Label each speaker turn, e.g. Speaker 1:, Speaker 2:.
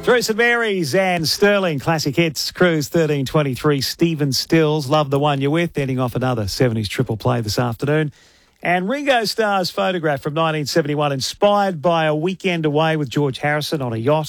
Speaker 1: Through St Mary's and Sterling, classic hits, Cruise 1323, Stephen Stills, Love the One You're With, ending off another 70s triple play this afternoon. And Ringo Starr's photograph from 1971, inspired by a weekend away with George Harrison on a yacht.